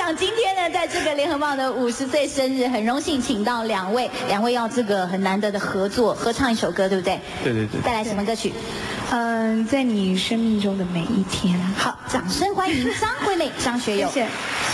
想今天呢，在这个联合报的50岁生日，很荣幸请到两位要这个很难得的合作，合唱一首歌，对不对？ 对。 带来什么歌曲？ 在你生命中的每一天。 好，掌声欢迎张惠妹、张学友。 谢谢。